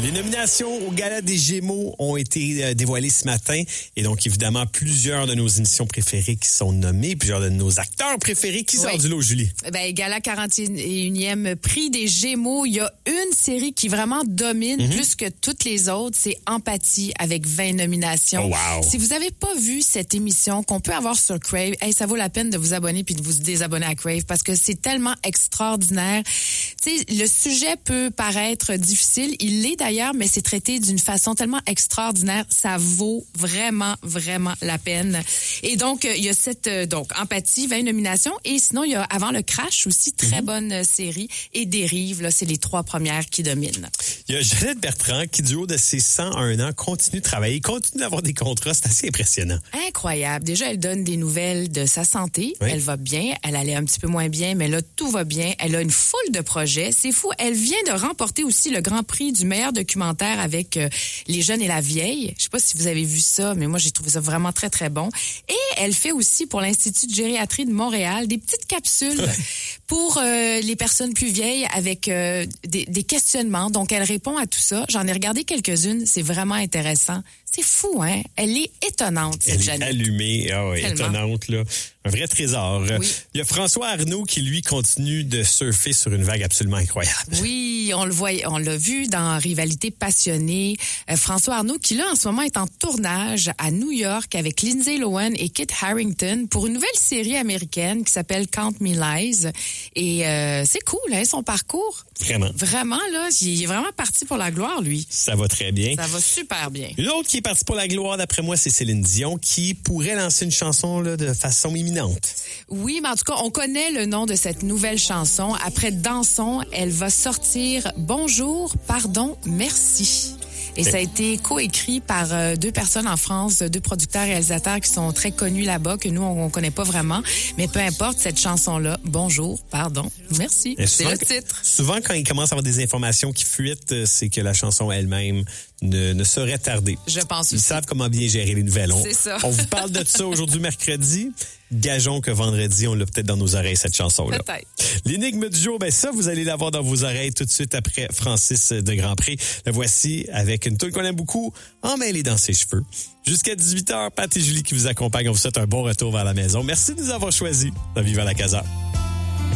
Les nominations au Gala des Gémeaux ont été dévoilées ce matin. Et donc, évidemment, plusieurs de nos émissions préférées qui sont nommées, plusieurs de nos acteurs préférés qui sortent du lot, Julie. Ben, Gala 41e prix des Gémeaux. Il y a une série qui vraiment domine plus que toutes les autres. C'est Empathie avec 20 nominations. Oh, wow. Si vous n'avez pas vu cette émission qu'on peut avoir sur Crave, ça vaut la peine de vous abonner puis de vous désabonner à Crave parce que c'est tellement extraordinaire. Tu sais, le sujet peut paraître difficile. Il l'est d'ailleurs, mais c'est traité d'une façon tellement extraordinaire. Ça vaut vraiment, vraiment la peine. Et donc, il y a cette Empathie, 20 nominations. Et sinon, il y a Avant le crash aussi, très bonne série. Et Dérive, là, c'est les 3 premières qui dominent. Il y a Jeannette Bertrand qui, du haut de ses 101 ans, continue de travailler, continue d'avoir des contrats. C'est assez impressionnant. Incroyable. Déjà, elle donne des nouvelles de sa santé. Oui. Elle va bien. Elle allait un petit peu moins bien, mais là, tout va bien. Elle a une foule de projets. C'est fou. Elle vient de remporter aussi le Grand Prix du meilleur documentaire avec Les jeunes et la vieille. Je sais pas si vous avez vu ça, mais moi, j'ai trouvé ça vraiment très, très bon. Et elle fait aussi pour l'Institut de gériatrie de Montréal des petites capsules pour les personnes plus vieilles avec des questionnements. Donc, elle répond à tout ça. J'en ai regardé quelques-unes. C'est vraiment intéressant. C'est fou, hein? Elle est étonnante, cette Jeannette. Elle est allumée, étonnante, là. Un vrai trésor. Oui. Il y a François Arnault qui, lui, continue de surfer sur une vague absolument incroyable. Oui, on l'a vu dans Rivalité passionnée. François Arnault, qui là, en ce moment, est en tournage à New York avec Lindsay Lohan et Kit Harington pour une nouvelle série américaine qui s'appelle Count Me Lies. Et c'est cool, hein, son parcours. Vraiment. Vraiment, là, il est vraiment parti pour la gloire, lui. Ça va très bien. Ça va super bien. Une autre qui est partie pour la gloire, d'après moi, c'est Céline Dion, qui pourrait lancer une chanson là, de façon imminente. Oui, mais en tout cas, on connaît le nom de cette nouvelle chanson. Après Dansons, elle va sortir Bonjour, pardon, merci. Et ça a été coécrit par 2 personnes en France, 2 producteurs et réalisateurs qui sont très connus là-bas, que nous, on connaît pas vraiment. Mais peu importe, cette chanson-là, Bonjour, pardon, merci. C'est le titre. Souvent, quand il commence à avoir des informations qui fuitent, c'est que la chanson elle-même ne saurait tarder. Je pense aussi. Ils savent comment bien gérer les nouvelles. C'est ça. On vous parle de ça aujourd'hui, mercredi. Gageons que vendredi, on l'a peut-être dans nos oreilles, cette chanson-là. Peut-être. L'énigme du jour, ça, vous allez l'avoir dans vos oreilles tout de suite après Francis de Grandpré. Le voici avec une tune qu'on aime beaucoup, emmêlée dans ses cheveux. Jusqu'à 18h, Pat et Julie qui vous accompagnent. On vous souhaite un bon retour vers la maison. Merci de nous avoir choisis dans Vive à la Casa.